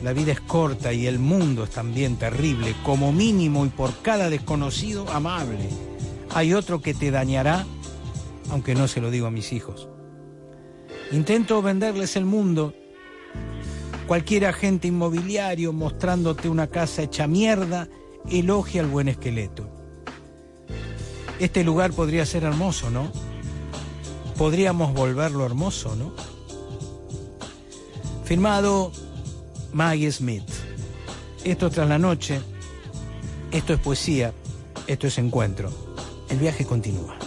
La vida es corta y el mundo es también terrible. Como mínimo y por cada desconocido amable, hay otro que te dañará, aunque no se lo digo a mis hijos. Intento venderles el mundo. Cualquier agente inmobiliario mostrándote una casa hecha mierda, elogia al buen esqueleto. Este lugar podría ser hermoso, ¿no? Podríamos volverlo hermoso, ¿no? Firmado Maggie Smith. Esto es Tras la Noche, esto es poesía, esto es encuentro. El viaje continúa.